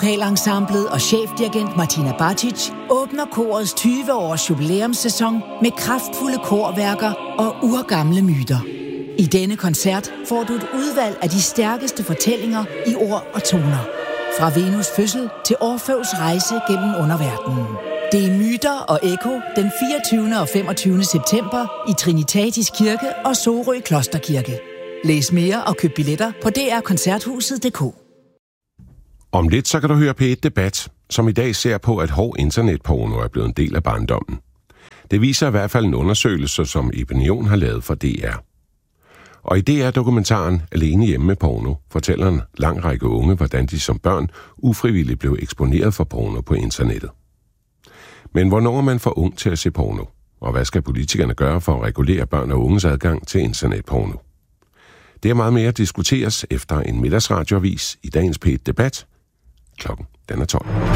Vokalensemblet og chefdirigent Martina Batic åbner korets 20-års jubilæumssæson med kraftfulde korværker og urgamle myter. I denne koncert får du et udvalg af de stærkeste fortællinger i ord og toner. Fra Venus fødsel til Orfeus rejse gennem underverdenen. Det er myter og ekko den 24. og 25. september i Trinitatis Kirke og Sorø Klosterkirke. Læs mere og køb billetter på drkoncerthuset.dk. Om lidt så kan du høre P1 Debat, som i dag ser på, at hård internetporno er blevet en del af barndommen. Det viser i hvert fald en undersøgelse, som Opinion har lavet for DR. Og i DR-dokumentaren Alene hjemme med porno fortæller en lang række unge, hvordan de som børn ufrivilligt blev eksponeret for porno på internettet. Men hvornår er man for ung til at se porno? Og hvad skal politikerne gøre for at regulere børn og unges adgang til internetporno? Det er meget mere diskuteres efter en middagsradioavis i dagens P1 Debat. Klokken den er 12.